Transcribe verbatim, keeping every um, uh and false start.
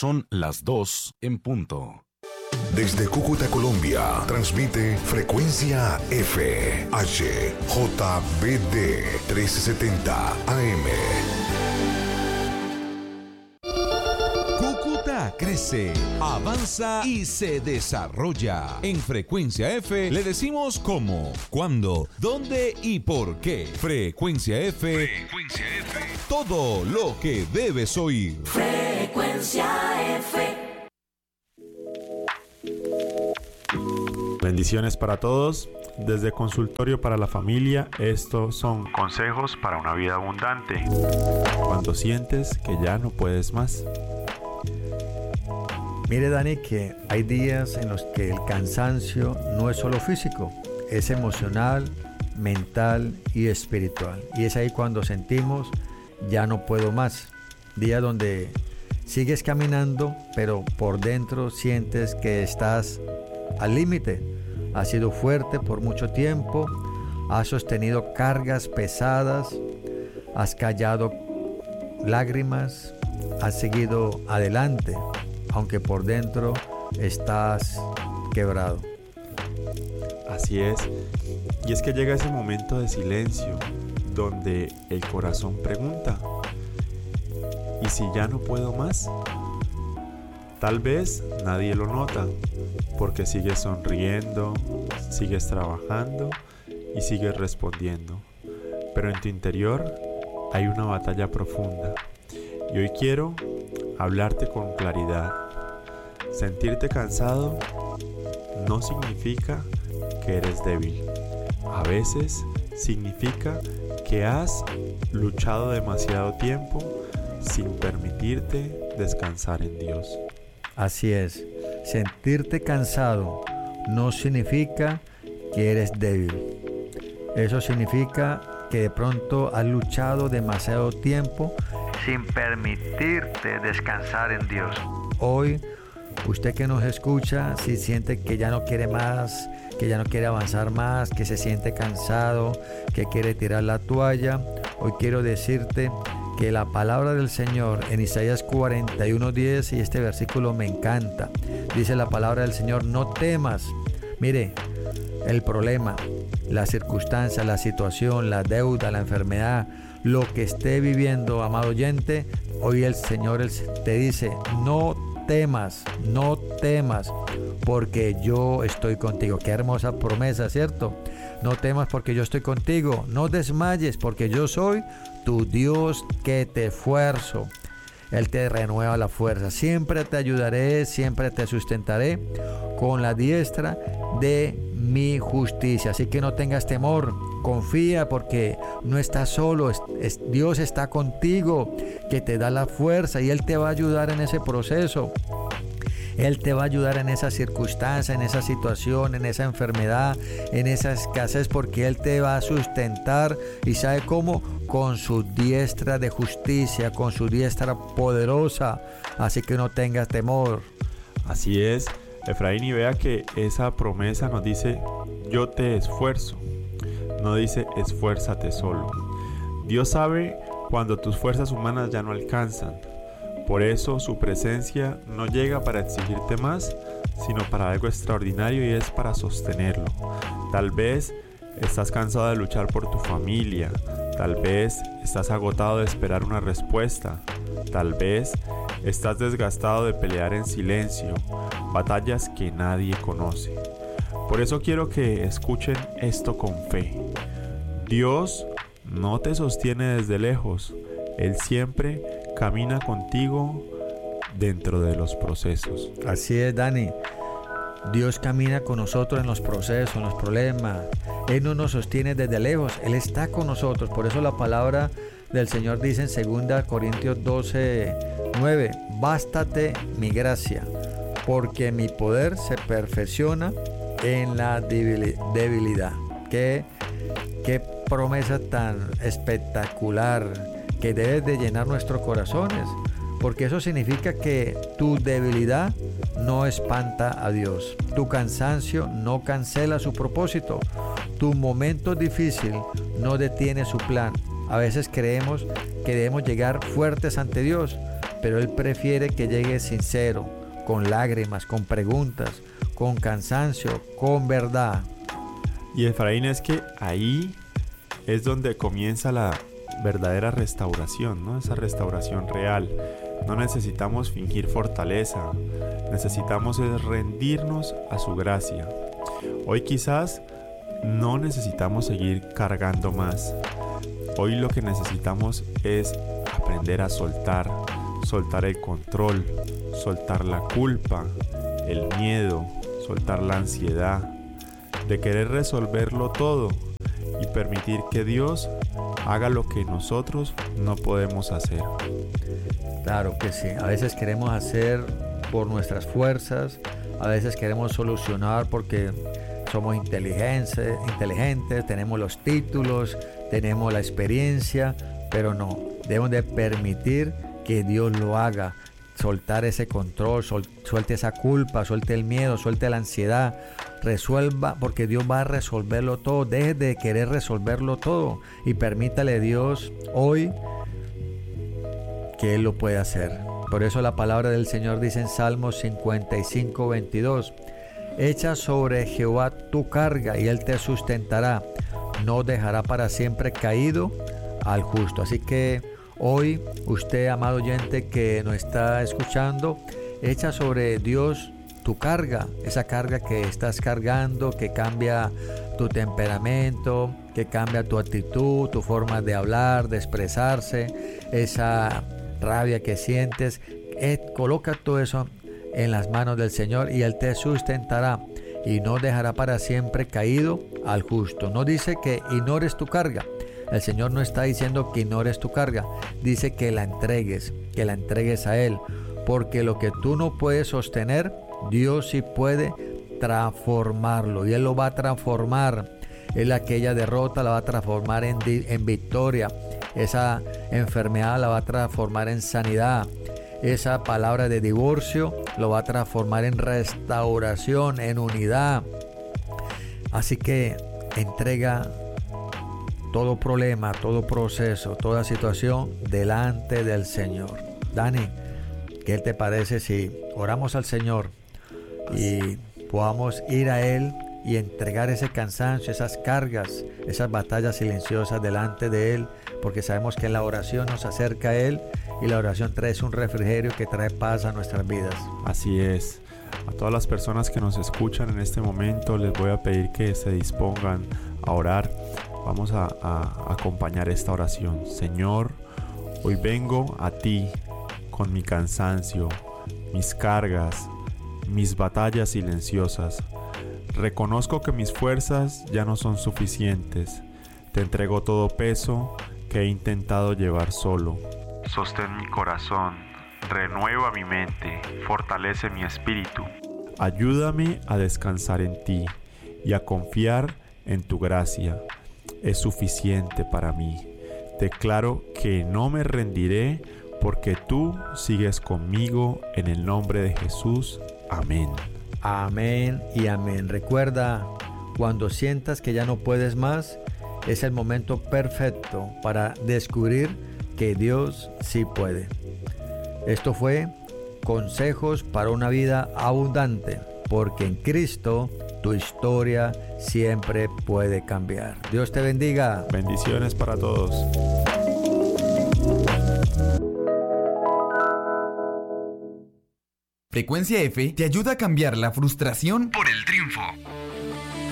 Son las dos en punto. Desde Cúcuta, Colombia, transmite Frecuencia F, H, J B D trescientos setenta A M. Cúcuta crece, avanza y se desarrolla. En Frecuencia F le decimos cómo, cuándo, dónde y por qué. Frecuencia F. Frecuencia F. Todo lo que debes oír. Frecuencia F. Bendiciones para todos. Desde Consultorio para la Familia, estos son consejos para una vida abundante. Cuando sientes que ya no puedes más. Mire, Dani, que hay días en los que el cansancio no es solo físico, es emocional, mental y espiritual. Y es ahí cuando sentimos ya no puedo más. Días donde sigues caminando, pero por dentro sientes que estás al límite. Has sido fuerte por mucho tiempo, has sostenido cargas pesadas, has callado lágrimas, has seguido adelante, aunque por dentro estás quebrado. Así es, y es que llega ese momento de silencio donde el corazón pregunta: ¿y si ya no puedo más? Tal vez nadie lo nota, porque sigues sonriendo, sigues trabajando y sigues respondiendo. Pero en tu interior hay una batalla profunda. Y hoy quiero hablarte con claridad. Sentirte cansado no significa que eres débil. A veces significa que has luchado demasiado tiempo sin permitirte descansar en Dios. Así es, sentirte cansado no significa que eres débil. Eso significa que de pronto has luchado demasiado tiempo sin permitirte descansar en Dios. Hoy, usted que nos escucha, si siente que ya no quiere más, que ya no quiere avanzar más, que se siente cansado, que quiere tirar la toalla, hoy quiero decirte que la palabra del Señor en Isaías cuarenta y uno diez, y este versículo me encanta, dice la palabra del Señor: no temas. Mire, el problema, la circunstancia, la situación, la deuda, la enfermedad, lo que esté viviendo, amado oyente, hoy el Señor te dice: no temas, no temas, porque yo estoy contigo. Qué hermosa promesa, ¿cierto? No temas porque yo estoy contigo. No desmayes porque yo soy tu Dios que te esfuerzo. Él te renueva la fuerza. Siempre te ayudaré, siempre te sustentaré con la diestra de mi justicia. Así que no tengas temor. Confía porque no estás solo. Es, es, Dios está contigo, que te da la fuerza y Él te va a ayudar en ese proceso. Él te va a ayudar en esa circunstancia, en esa situación, en esa enfermedad, en esa escasez, porque Él te va a sustentar. ¿Y sabe cómo? Con su diestra de justicia, con su diestra poderosa. Así que no tengas temor. Así es, Efraín, y vea que esa promesa nos dice: yo te esfuerzo. No dice esfuérzate solo. Dios sabe cuando tus fuerzas humanas ya no alcanzan. Por eso su presencia no llega para exigirte más, sino para algo extraordinario, y es para sostenerlo. Tal vez estás cansado de luchar por tu familia. Tal vez estás agotado de esperar una respuesta. Tal vez estás desgastado de pelear en silencio, batallas que nadie conoce. Por eso quiero que escuchen esto con fe. Dios no te sostiene desde lejos. Él siempre camina contigo dentro de los procesos. Así es, Dani. Dios camina con nosotros en los procesos, en los problemas. Él no nos sostiene desde lejos, Él está con nosotros. Por eso la palabra del Señor dice en segunda Corintios doce nueve: bástate mi gracia, porque mi poder se perfecciona en la debilidad. Qué, qué promesa tan espectacular que debe de llenar nuestros corazones, porque eso significa que tu debilidad no espanta a Dios, tu cansancio no cancela su propósito, tu momento difícil no detiene su plan. A veces creemos que debemos llegar fuertes ante Dios, pero Él prefiere que llegue sincero, con lágrimas, con preguntas, con cansancio, con verdad. Y Efraín, es que ahí es donde comienza la verdadera restauración, ¿no? Esa restauración real. No necesitamos fingir fortaleza, necesitamos es rendirnos a su gracia. Hoy quizás no necesitamos seguir cargando más. Hoy lo que necesitamos es aprender a soltar, soltar el control, soltar la culpa, el miedo, soltar la ansiedad, de querer resolverlo todo y permitir que Dios haga lo que nosotros no podemos hacer. Claro que sí, a veces queremos hacer por nuestras fuerzas, a veces queremos solucionar porque somos inteligentes, inteligentes, tenemos los títulos, tenemos la experiencia, pero no, debemos de permitir que Dios lo haga, soltar ese control, sol, suelte esa culpa, suelte el miedo, suelte la ansiedad, resuelva, porque Dios va a resolverlo todo. Deje de querer resolverlo todo y permítale a Dios hoy que Él lo puede hacer. Por eso la palabra del Señor dice en Salmos cincuenta y cinco, veintidós: echa sobre Jehová tu carga y Él te sustentará, no dejará para siempre caído al justo. Así que hoy usted, amado oyente que nos está escuchando, echa sobre Dios tu carga, esa carga que estás cargando, que cambia tu temperamento, que cambia tu actitud, tu forma de hablar, de expresarse, esa rabia que sientes. Eh, coloca todo eso en las manos del Señor y Él te sustentará y no dejará para siempre caído al justo. No dice que ignores tu carga. El Señor no está diciendo que ignores tu carga, dice que la entregues, que la entregues a Él, porque lo que tú no puedes sostener, Dios sí puede transformarlo y Él lo va a transformar. Él aquella derrota la va a transformar en, en victoria, esa enfermedad la va a transformar en sanidad, esa palabra de divorcio lo va a transformar en restauración, en unidad. Así que entrega todo problema, todo proceso, toda situación delante del Señor. Dani, ¿qué te parece si oramos al Señor y podamos ir a Él y entregar ese cansancio, esas cargas, esas batallas silenciosas delante de Él? Porque sabemos que la oración nos acerca a Él y la oración trae un refrigerio que trae paz a nuestras vidas. Así es. A todas las personas que nos escuchan en este momento les voy a pedir que se dispongan a orar. Vamos a, a acompañar esta oración. Señor, hoy vengo a ti con mi cansancio, mis cargas, mis batallas silenciosas. Reconozco que mis fuerzas ya no son suficientes. Te entrego todo peso que he intentado llevar solo. Sostén mi corazón, renueva mi mente, fortalece mi espíritu. Ayúdame a descansar en ti y a confiar en tu gracia. Es suficiente para mí. Declaro que no me rendiré porque tú sigues conmigo en el nombre de Jesús. Amén. Amén y amén. Recuerda, cuando sientas que ya no puedes más, es el momento perfecto para descubrir que Dios sí puede. Esto fue Consejos para una vida abundante, porque en Cristo tu historia siempre puede cambiar. Dios te bendiga. Bendiciones para todos. Frecuencia F te ayuda a cambiar la frustración por el triunfo.